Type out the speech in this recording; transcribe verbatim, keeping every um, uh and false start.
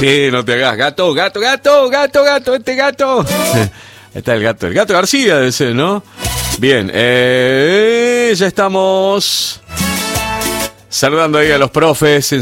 Sí, no te hagas. Gato, gato, gato, gato, gato, este gato. Está el gato, el gato García debe ser, ¿no? Bien, eh, ya estamos saludando ahí a los profes en